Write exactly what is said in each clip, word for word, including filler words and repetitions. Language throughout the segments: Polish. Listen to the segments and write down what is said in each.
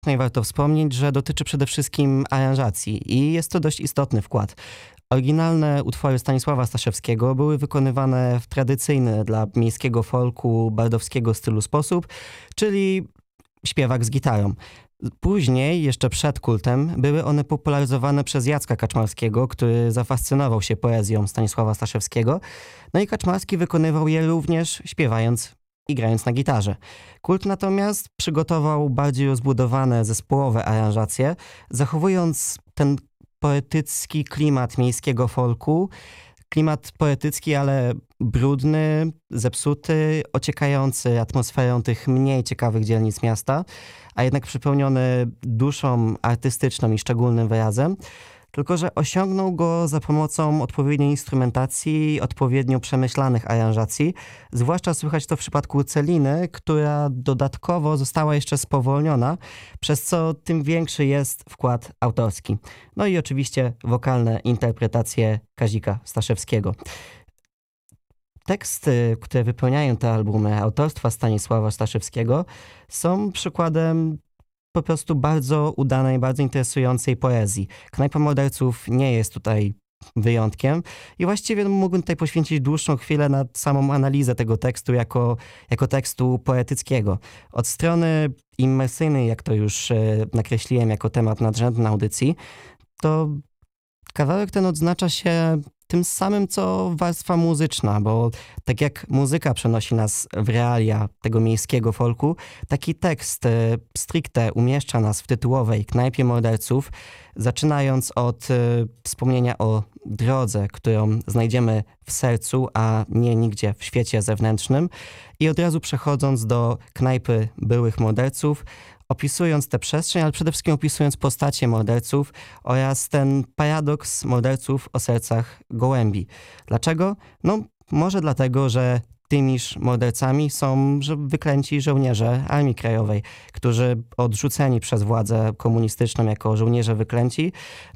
No i warto wspomnieć, że dotyczy przede wszystkim aranżacji i jest to dość istotny wkład. Oryginalne utwory Stanisława Staszewskiego były wykonywane w tradycyjny dla miejskiego folku, bardowskiego stylu sposób, czyli śpiewak z gitarą. Później, jeszcze przed kultem, były one popularyzowane przez Jacka Kaczmarskiego, który zafascynował się poezją Stanisława Staszewskiego. No i Kaczmarski wykonywał je również śpiewając i grając na gitarze. Kult natomiast przygotował bardziej rozbudowane zespołowe aranżacje, zachowując ten poetycki klimat miejskiego folku. Klimat poetycki, ale brudny, zepsuty, ociekający atmosferą tych mniej ciekawych dzielnic miasta, a jednak przypełniony duszą artystyczną i szczególnym wyrazem. Tylko że osiągnął go za pomocą odpowiedniej instrumentacji i odpowiednio przemyślanych aranżacji. Zwłaszcza słychać to w przypadku Celiny, która dodatkowo została jeszcze spowolniona, przez co tym większy jest wkład autorski. No i oczywiście wokalne interpretacje Kazika Staszewskiego. Teksty, które wypełniają te albumy autorstwa Stanisława Staszewskiego, są przykładem po prostu bardzo udanej, bardzo interesującej poezji. Knajpa Morderców nie jest tutaj wyjątkiem i właściwie mógłbym tutaj poświęcić dłuższą chwilę na samą analizę tego tekstu jako, jako tekstu poetyckiego. Od strony immersyjnej, jak to już e, nakreśliłem jako temat nadrzędny audycji, to kawałek ten odznacza się tym samym, co warstwa muzyczna, bo tak jak muzyka przenosi nas w realia tego miejskiego folku, taki tekst e, stricte umieszcza nas w tytułowej Knajpie Morderców, zaczynając od e, wspomnienia o drodze, którą znajdziemy w sercu, a nie nigdzie w świecie zewnętrznym, i od razu przechodząc do knajpy byłych morderców, opisując tę przestrzeń, ale przede wszystkim opisując postacie morderców oraz ten paradoks morderców o sercach gołębi. Dlaczego? No może dlatego, że tymiż mordercami są wyklęci żołnierze Armii Krajowej, którzy odrzuceni przez władzę komunistyczną jako żołnierze wyklęci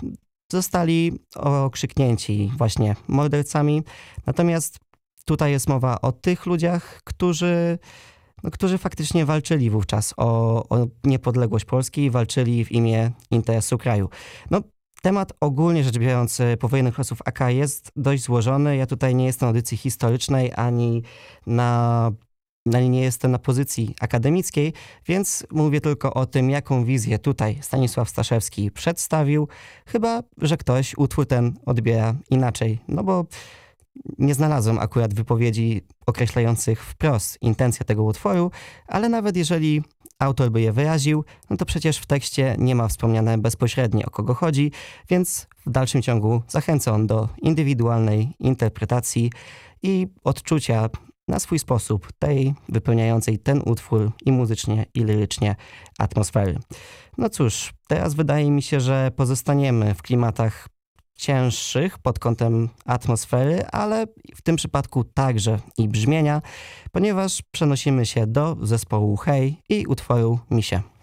zostali okrzyknięci właśnie mordercami. Natomiast tutaj jest mowa o tych ludziach, którzy No, którzy faktycznie walczyli wówczas o, o niepodległość Polski i walczyli w imię interesu kraju. No, temat ogólnie rzecz biorąc powojennych losów A K jest dość złożony. Ja tutaj nie jestem na audycji historycznej, ani na, ani nie jestem na pozycji akademickiej, więc mówię tylko o tym, jaką wizję tutaj Stanisław Staszewski przedstawił. Chyba że ktoś utwór ten odbiera inaczej, no bo nie znalazłem akurat wypowiedzi określających wprost intencję tego utworu, ale nawet jeżeli autor by je wyraził, no to przecież w tekście nie ma wspomniane bezpośrednio, o kogo chodzi, więc w dalszym ciągu zachęca on do indywidualnej interpretacji i odczucia na swój sposób tej wypełniającej ten utwór i muzycznie, i lirycznie atmosfery. No cóż, teraz wydaje mi się, że pozostaniemy w klimatach cięższych pod kątem atmosfery, ale w tym przypadku także i brzmienia, ponieważ przenosimy się do zespołu Hej i utworu Misie.